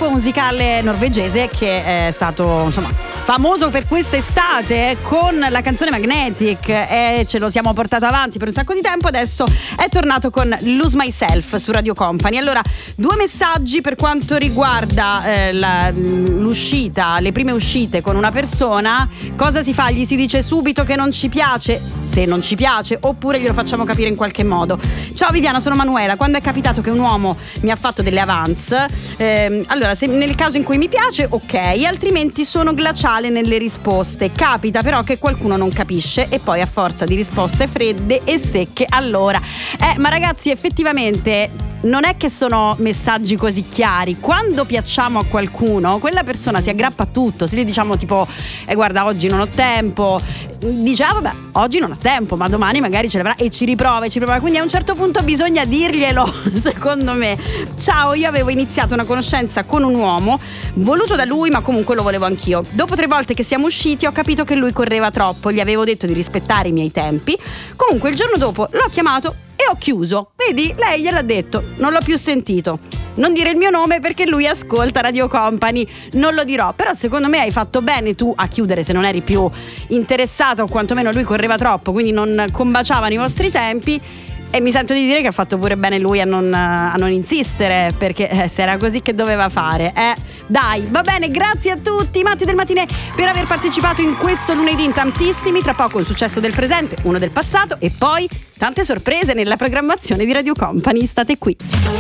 gruppo musicale norvegese che è stato, insomma, famoso per quest'estate con la canzone Magnetic, e ce lo siamo portato avanti per un sacco di tempo. Adesso è tornato con Lose Myself su Radio Company. Allora, 2 messaggi per quanto riguarda l'uscita, le prime uscite con una persona. Cosa si fa? Gli si dice subito che non ci piace, se non ci piace, oppure glielo facciamo capire in qualche modo. Ciao Viviana, sono Manuela. Quando è capitato che un uomo mi ha fatto delle avance, allora, se nel caso in cui mi piace, ok, altrimenti sono glaciale nelle risposte. Capita però che qualcuno non capisce e poi a forza di risposte fredde e secche, allora ma ragazzi, effettivamente non è che sono messaggi così chiari. Quando piacciamo a qualcuno, quella persona si aggrappa a tutto. Se gli diciamo tipo guarda, oggi non ho tempo, dice vabbè, oggi non ho tempo, ma domani magari ce l'avrà, e ci riprova. Quindi a un certo punto bisogna dirglielo, secondo me. Ciao, io avevo iniziato una conoscenza con un uomo voluto da lui, ma comunque lo volevo anch'io. Dopo 3 volte che siamo usciti ho capito che lui correva troppo. Gli avevo detto di rispettare i miei tempi. Comunque il giorno dopo l'ho chiamato e ho chiuso. Vedi, lei gliel'ha detto, non l'ho più sentito. Non dire il mio nome perché lui ascolta Radio Company, non lo dirò. Però secondo me hai fatto bene tu a chiudere se non eri più interessato, o quantomeno lui correva troppo, quindi non combaciavano i vostri tempi. E mi sento di dire che ha fatto pure bene lui a non insistere, perché se era così che doveva fare. Dai, va bene, grazie a tutti, Matti del Matinè, per aver partecipato in questo lunedì in tantissimi. Tra poco il successo del presente, uno del passato e poi tante sorprese nella programmazione di Radio Company. State qui.